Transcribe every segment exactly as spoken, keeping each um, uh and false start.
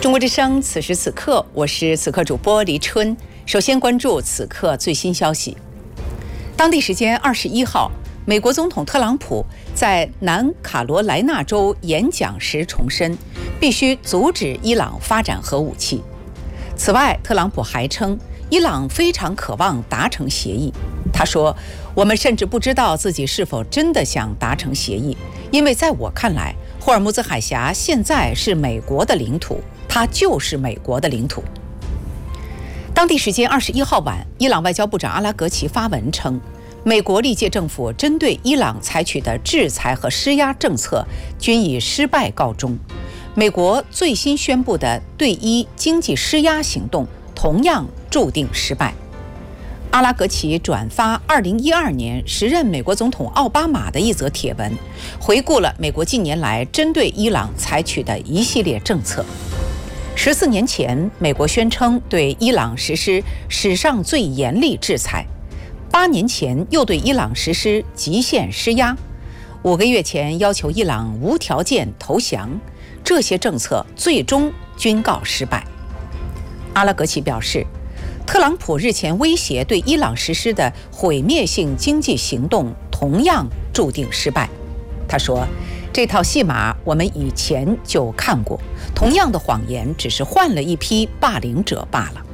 中国之声，此时此刻，我是此刻主播黎春。首先关注此刻最新消息。当地时间二十一号，美国总统特朗普在南卡罗来纳州演讲时重申，必须阻止伊朗发展核武器。此外，特朗普还称，伊朗非常渴望达成协议。他说：“我们甚至不知道自己是否真的想达成协议，因为在我看来，霍尔木兹海峡现在是美国的领土，它就是美国的领土。”当地时间二十一号晚，伊朗外交部长阿拉格齐发文称，美国历届政府针对伊朗采取的制裁和施压政策均以失败告终。美国最新宣布的对伊经济施压行动同样注定失败。阿拉格齐转发二零一二年时任美国总统奥巴马的一则帖文，回顾了美国近年来针对伊朗采取的一系列政策。十四年前，美国宣称对伊朗实施史上最严厉制裁；八年前又对伊朗实施极限施压；五个月前要求伊朗无条件投降。这些政策最终均告失败。阿拉格齐表示，特朗普日前威胁对伊朗实施的毁灭性经济行动同样注定失败。他说，这套戏码我们以前就看过，同样的谎言只是换了一批霸凌者罢了。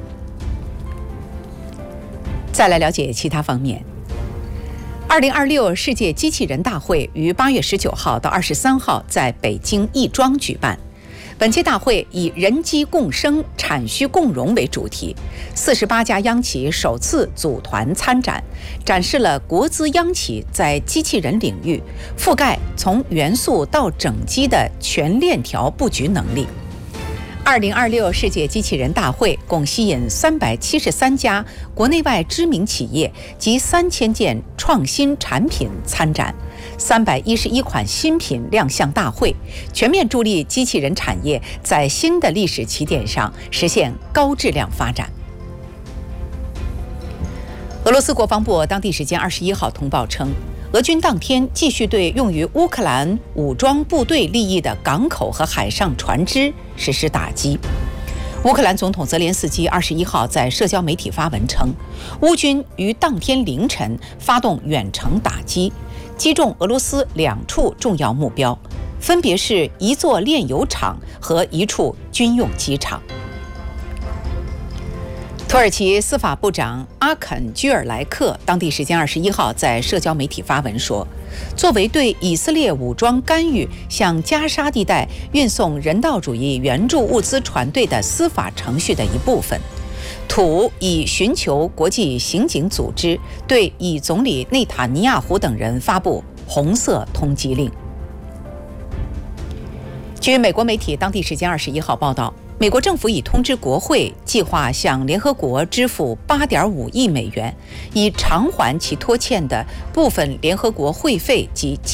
再来了解其他方面。二零二六世界机器人大会于八月十九号到二十三号在北京亦庄举办。本届大会以人机共生、产需共荣为主题，四十八家央企首次组团参展，展示了国资央企在机器人领域覆盖从元素到整机的全链条布局能力。二零二六世界机器人大会共吸引三百七十三家国内外知名企业及三千件创新产品参展，三百一十一款新品亮相大会，全面助力机器人产业在新的历史起点上实现高质量发展。俄罗斯国防部当地时间二十一号通报称，俄军当天继续对用于乌克兰武装部队利益的港口和海上船只实施打击。乌克兰总统泽连斯基二十一号在社交媒体发文称，乌军于当天凌晨发动远程打击，击中俄罗斯两处重要目标，分别是一座炼油厂和一处军用机场。土耳其司法部长阿肯居尔莱克当地时间二十一号在社交媒体发文说，作为对以色列武装干预向加沙地带运送人道主义援助物资船队的司法程序的一部分，土已寻求国际刑警组织对以总理内塔尼亚胡等人发布红色通缉令。据美国媒体当地时间二十一号报道，美国政府已通知国会，计划向联合国支付 八点五亿美元，以偿还其拖欠的部分联合国会费及